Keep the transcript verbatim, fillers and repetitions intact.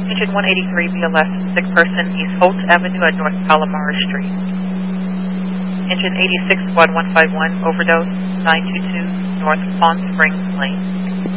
Engine one eighty-three B L S, sick person, East Holt Avenue at North Palomar Street. Engine eighty-six, squad one five one, overdose, nine two two, North Palm Springs Lane.